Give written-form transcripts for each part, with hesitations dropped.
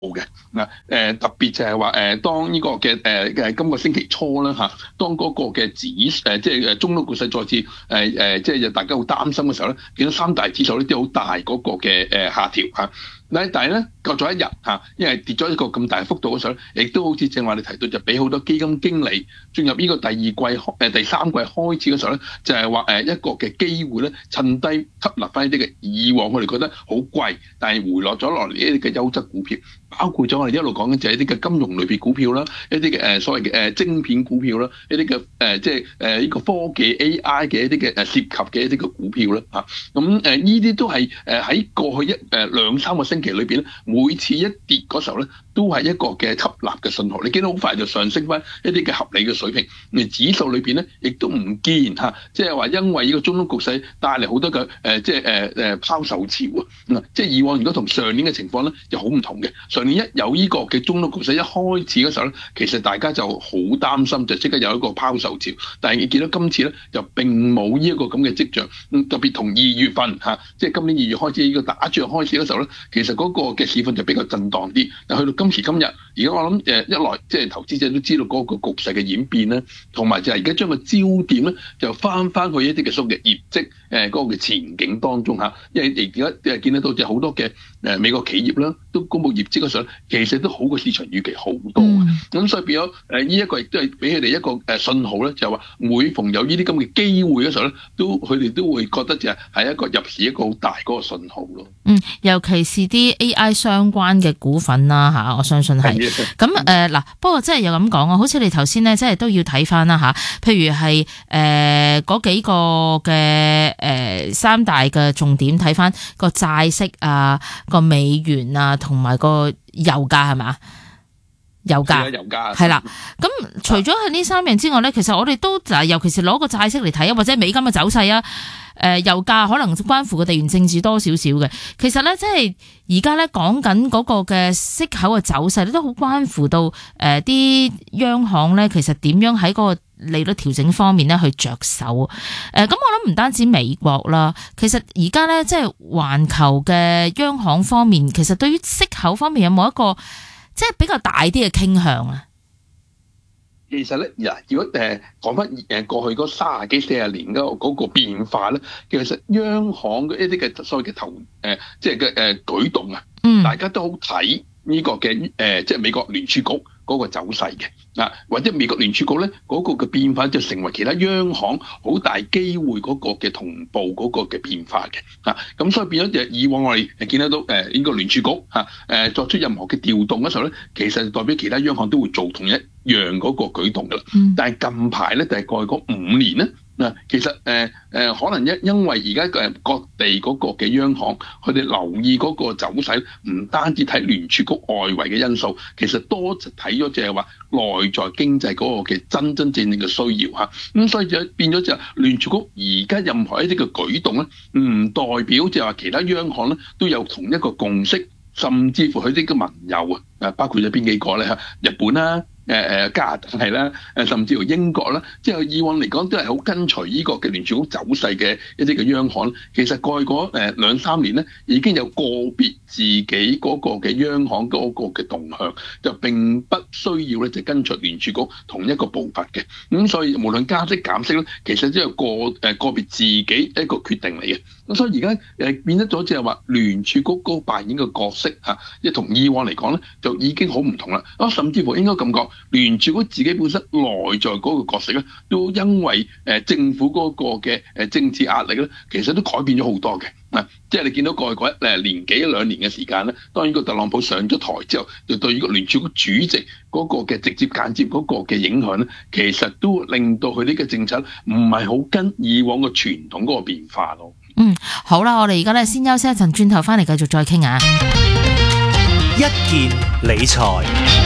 嘅特別就係話當呢個嘅今個星期初啦嚇，當嗰個嘅即係中東局勢再次即係大家好擔心嘅時候咧，見到三大指數呢啲好大嗰個嘅下調嚇。但係咧過咗一日嚇，因為跌咗一個咁大幅度嘅時候咧，亦都好似正話你提到，就俾好多基金經理進入呢個第三季開始嘅時候咧，就係話一個嘅機會咧，趁低吸納翻呢啲嘅以往我哋覺得好貴，但係回落咗落嚟呢啲嘅優質股票，包括咗我哋一路講嘅就係一啲嘅金融類別股票啦，一啲嘅所謂嘅晶片股票啦，一啲嘅即係呢個科技 AI 嘅一啲嘅涉及嘅一啲嘅股票啦嚇。咁呢啲都係喺過去兩三個星期裏邊咧，每次一跌嗰時候咧，都係一個嘅吸納嘅信號。你見到好快就上升翻一啲嘅合理嘅水平，而指數裏邊咧，亦都唔見嚇，即係話因為呢個中東局勢帶嚟好多嘅即係拋售潮啊。即係以往如果同上年嘅情況咧，就好唔同嘅。上年一有呢個嘅中東局勢一開始嗰時候咧，其實大家就好擔心，就即刻有一個拋售潮。但係你見到今次咧，就並冇呢一個咁嘅跡象。特別同2月份嚇，即係今年2月開始呢個打仗開始嗰時候咧，其實嗰個嘅市況就比較震盪啲。但去到今時今日，而家我諗一來即係投資者都知道嗰個局勢嘅演變咧，同埋就係而家將個焦點咧就翻去一啲嘅所謂嘅業績嗰個嘅前景當中嚇。因為而家見得到就好多嘅美國企業啦，都公佈業績嗰時候，其實都好過市場預期好多。咁所以變咗呢一個亦都係俾佢哋一個信號咧，就係話每逢有呢啲咁嘅機會嘅時候咧，佢哋都會覺得就係一個入市一個好大嗰個信號咯。 尤其是啲 AI 相關嘅股份啦嚇，我相信係。咁嗱，不過真係又咁講啊，好似你頭先咧，真係都要睇翻啦嚇。譬如係嗰幾個嘅三大嘅重點，睇翻個債息啊、個美元啊，同埋個油價係嘛？油價係啦。咁除咗係呢三樣之外咧，其實我哋都尤其是攞個債息嚟睇啊，或者美金嘅走勢啊。油價可能關乎個地緣政治多少少嘅，其實咧即係而家咧講緊嗰個嘅息口嘅走勢咧，都好關乎到啲央行咧，其實點樣喺嗰個利率調整方面咧去着手。咁我諗唔單止美國啦，其實而家咧即係環球嘅央行方面，其實對於息口方面有冇一個即係比較大啲嘅傾向啊？ 其實咧，如果講翻過去嗰30幾40年嗰個變化咧，其實央行嘅一啲嘅所謂嘅即係嘅舉動啊，大家都好睇呢個嘅即係美國聯儲局嗰個走勢嘅或者美國聯儲局咧嗰個嘅變化就成為其他央行好大機會嗰個嘅同步嗰個嘅變化嘅咁所以變咗就以往我哋見得到呢個聯儲局作出任何嘅調動嘅時候咧，其實代表其他央行都會做同一樣嗰個舉動噶啦。但係近排咧，就係過去嗰5年咧。其實可能因為而家各地嗰個嘅央行，佢哋留意嗰個走勢，唔單止睇聯儲局外圍嘅因素，其實多睇咗就係話內在經濟嗰個嘅真正嘅需要嚇。咁所以就變咗就聯儲局而家任何一啲嘅舉動咧，唔代表就係話其他央行咧都有同一個共識，甚至乎佢啲嘅盟友包括咗邊幾個咧嚇？日本啦。加拿大係啦，甚至乎英國啦，即係以往嚟講都係好跟隨呢個嘅聯儲局走勢嘅一啲嘅央行。其實過去嗰2-3年咧，已經有個別自己嗰個嘅央行嗰個嘅動向，就並不需要咧就跟隨聯儲局同一個步伐嘅。咁所以無論加息減息咧，其實都係個別自己一個決定嚟嘅。咁所以而家變得咗就係話聯儲局嗰個扮演嘅角色即係同以往嚟講咧，就已經好唔同啦。甚至乎應該咁講。聯儲局自己本身內在嗰個角色咧，都因為政府嗰個嘅政治壓力咧，其實都改變咗好多嘅。即係你見到過去嗰年幾2年嘅時間咧，當然個特朗普上咗台之後，就對於個聯儲局主席嗰個嘅直接間接嗰個嘅影響咧，其實都令到佢呢個政策唔係好跟以往嘅傳統嗰個變化咯。 好啦，我哋而家咧先休息一陣，轉頭翻嚟繼續再傾下一件理財。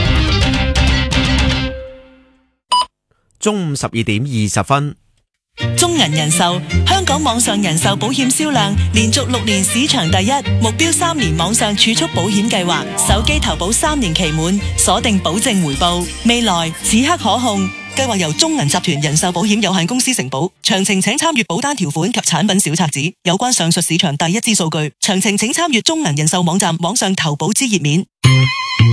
中午12點20分， 中銀人壽香港網上人壽保險銷量連續6年市場第一，目標3年網上儲蓄保險計劃，手機投保3年期滿，鎖定保證回報，未來此刻可控。計劃由中銀集團人壽保險有限公司承保，詳情請參閱保單條款及產品小冊子。有關上述市場第一支數據，詳情請參閱中銀人壽網站網上投保之頁面。